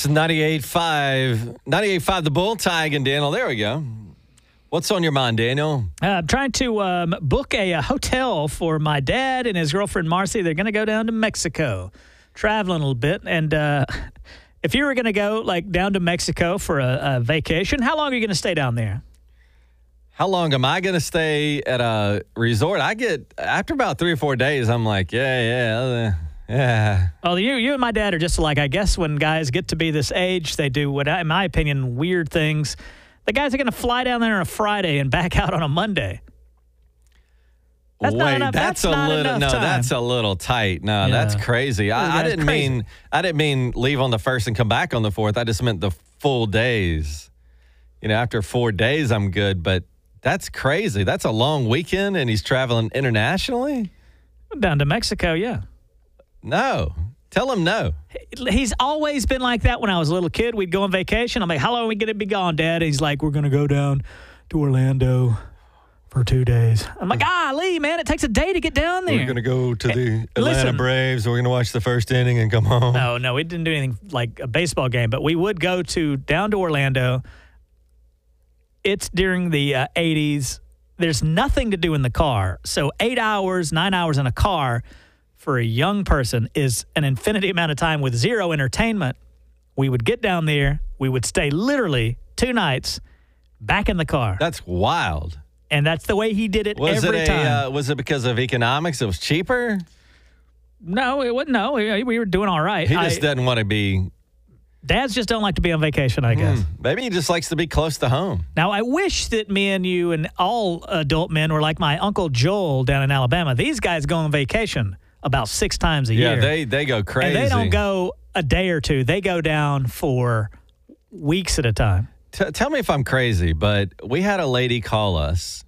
Kicks 98.5 The Bull, Tig and Daniel. There we go. What's on your mind, Daniel? I'm trying to book a hotel for my dad and his girlfriend, Marcy. They're going to go down to Mexico, traveling a little bit. And if you were going to go down to Mexico for a vacation, how long are you going to stay down there? How long am I going to stay at a resort? After about 3 or 4 days, I'm like, yeah. Well, you and my dad are just I guess when guys get to be this age, they do in my opinion, weird things. The guys are going to fly down there on a Friday and back out on a Monday. That's not enough. That's a little tight. No, yeah. That's crazy. I didn't mean leave on the 1st and come back on the 4th. I just meant the full days. After 4 days, I'm good, but that's crazy. That's a long weekend, and he's traveling internationally? Down to Mexico, yeah. No. Tell him no. He's always been like that when I was a little kid. We'd go on vacation. I'm like, how long are we going to be gone, Dad? And he's like, we're going to go down to Orlando for 2 days. I'm like, Lee, man, it takes a day to get down there. We're going to go to the Atlanta Braves. We're going to watch the first inning and come home. No, we didn't do anything like a baseball game, but we would go down to Orlando. It's during the 80s. There's nothing to do in the car. So 9 hours in a car for a young person is an infinity amount of time with zero entertainment. We would get down there. We would stay literally 2 nights back in the car. That's wild. And that's the way he did it every time. Was it because of economics? It was cheaper? No, it wasn't. No, we were doing all right. He just doesn't want to be... Dads just don't like to be on vacation, I guess. Maybe he just likes to be close to home. Now, I wish that me and you and all adult men were like my Uncle Joel down in Alabama. These guys go on vacation about 6 times a year. Yeah, they go crazy. And they don't go a day or two. They go down for weeks at a time. Tell me if I'm crazy, but we had a lady call us,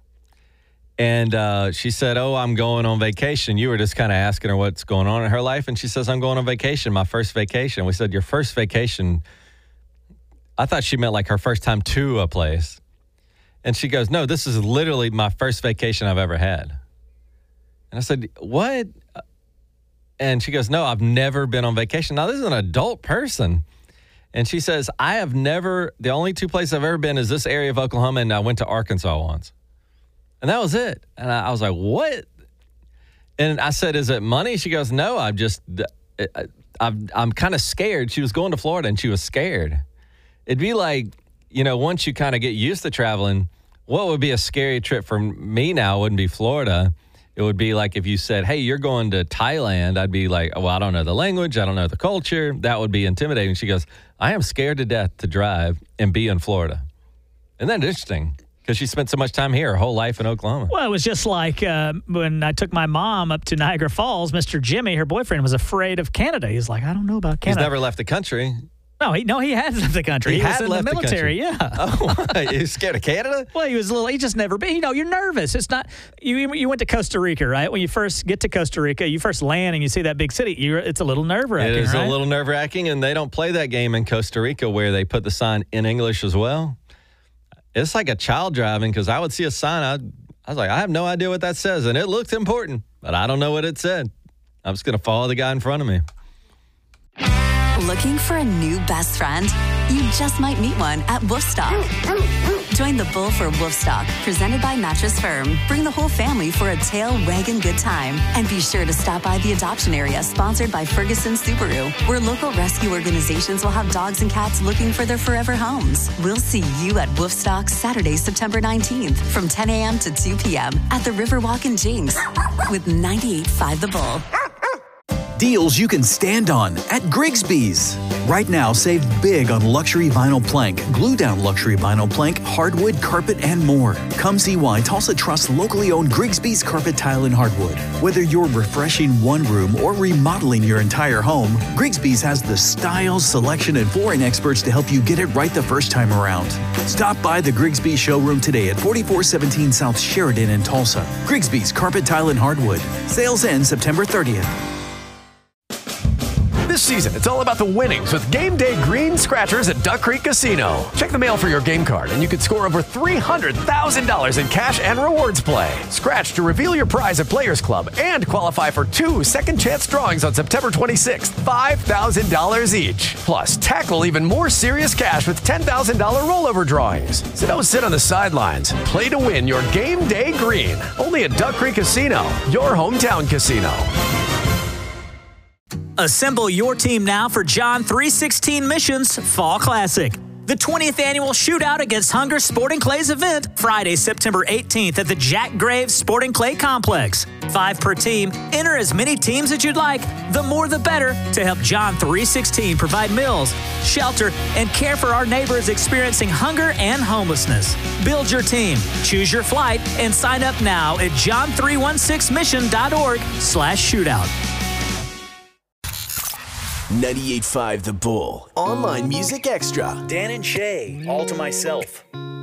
and she said, I'm going on vacation. You were just kind of asking her what's going on in her life, and she says, I'm going on vacation, my first vacation. We said, your first vacation? I thought she meant like her first time to a place. And she goes, no, this is literally my first vacation I've ever had. And I said, what? And she goes, no, I've never been on vacation. Now, this is an adult person. And she says, the only 2 places I've ever been is this area of Oklahoma, and I went to Arkansas once. And that was it. And I was like, what? And I said, is it money? She goes, no, I'm kind of scared. She was going to Florida, and she was scared. It'd be like, once you kind of get used to traveling, what would be a scary trip for me now wouldn't be Florida. It would be like if you said, hey, you're going to Thailand. I'd be like, well, I don't know the language. I don't know the culture. That would be intimidating. She goes, I am scared to death to drive and be in Florida. Isn't that interesting? Because she spent so much time here, her whole life in Oklahoma. Well, it was just like when I took my mom up to Niagara Falls, Mr. Jimmy, her boyfriend, was afraid of Canada. He's like, I don't know about Canada. He's never left the country. No, he had left the country. He was in the military, yeah. Oh, you scared of Canada? Well, he just never been. You're nervous. It's not, you went to Costa Rica, right? When you first get to Costa Rica, you first land and you see that big city. It's a little nerve-wracking, It is right? a little nerve-wracking, and they don't play that game in Costa Rica where they put the sign in English as well. It's like a child driving, because I would see a sign. I was like, I have no idea what that says, and it looked important, but I don't know what it said. I'm just going to follow the guy in front of me. Looking for a new best friend? You just might meet one at Woofstock. Join the Bull for Woofstock, presented by Mattress Firm. Bring the whole family for a tail wagging good time. And be sure to stop by the adoption area, sponsored by Ferguson Subaru, where local rescue organizations will have dogs and cats looking for their forever homes. We'll see you at Woofstock Saturday, September 19th, from 10 a.m. to 2 p.m. at the Riverwalk in Jinx with 98.5 The Bull. Deals you can stand on at Grigsby's. Right now, save big on luxury vinyl plank, glue-down luxury vinyl plank, hardwood, carpet, and more. Come see why Tulsa trusts locally owned Grigsby's Carpet Tile and Hardwood. Whether you're refreshing one room or remodeling your entire home, Grigsby's has the style, selection, and flooring experts to help you get it right the first time around. Stop by the Grigsby's showroom today at 4417 South Sheridan in Tulsa. Grigsby's Carpet Tile and Hardwood. Sales end September 30th. This season, it's all about the winnings with Game Day Green Scratchers at Duck Creek Casino. Check the mail for your game card, and you could score over $300,000 in cash and rewards play. Scratch to reveal your prize at Players Club and qualify for 2 second-chance drawings on September 26th, $5,000 each. Plus, tackle even more serious cash with $10,000 rollover drawings. So don't sit on the sidelines. Play to win your Game Day Green. Only at Duck Creek Casino, your hometown casino. Assemble your team now for John 3:16 Missions Fall Classic. The 20th annual Shootout Against Hunger Sporting Clays event, Friday, September 18th at the Jack Graves Sporting Clay Complex. 5 per team. Enter as many teams as you'd like. The more the better to help John 3:16 provide meals, shelter, and care for our neighbors experiencing hunger and homelessness. Build your team, choose your flight, and sign up now at john316mission.org/shootout. 98.5 The Bull. Online Music Extra. Dan and Shay, All to Myself.